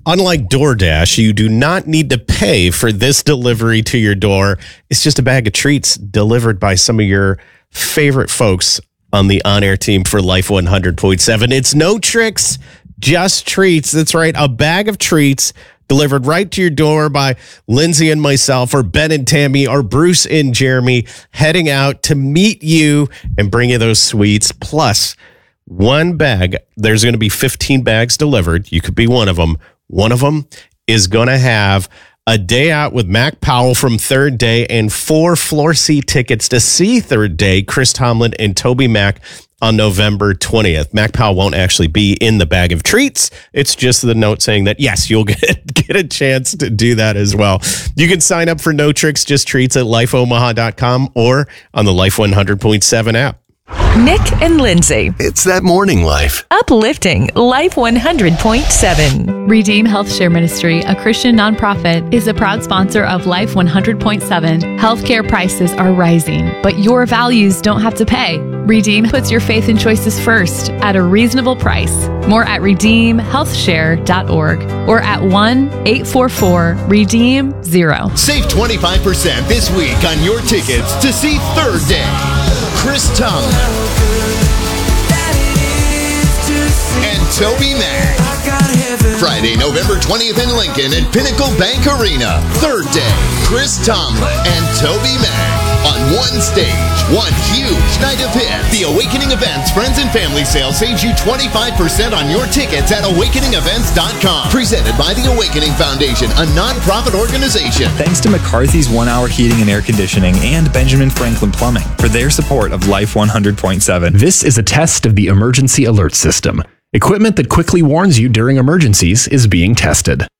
Unlike DoorDash, you do not need to pay for this delivery to your door. It's just a bag of treats delivered by some of your favorite folks on the on-air team for Life 100.7. It's no tricks, just treats. That's right, a bag of treats delivered right to your door by Lindsay and myself, or Ben and Tammy, or Bruce and Jeremy, heading out to meet you and bring you those sweets. Plus, one bag, there's going to be 15 bags delivered. You could be one of them. One of them is going to have a day out with Mac Powell from Third Day and 4 floor seat tickets to see Third Day, Chris Tomlin and Toby Mac on November 20th. Mac Powell won't actually be in the bag of treats. It's just the note saying that, yes, you'll get a chance to do that as well. You can sign up for No Tricks, Just Treats at lifeomaha.com or on the Life 100.7 app. Nick and Lindsay. It's that morning life. Uplifting Life 100.7. Redeem Health Share Ministry, a Christian nonprofit, is a proud sponsor of Life 100.7. Healthcare prices are rising, but your values don't have to pay. Redeem puts your faith and choices first at a reasonable price. More at redeemhealthshare.org or at 1-844-REDEEM-0. Save 25% this week on your tickets to see Third Day, Chris Tomlin and Toby Mac. Friday, November 20th in Lincoln at Pinnacle Bank Arena. Third Day, Chris Tomlin and Toby Mac on one stage. One huge night of hits. The Awakening Events Friends and Family Sale saves you 25% on your tickets at awakeningevents.com. Presented by the Awakening Foundation, a nonprofit organization. Thanks to McCarthy's 1 Hour Heating and Air Conditioning and Benjamin Franklin Plumbing for their support of Life 100.7. This is a test of the emergency alert system. Equipment that quickly warns you during emergencies is being tested.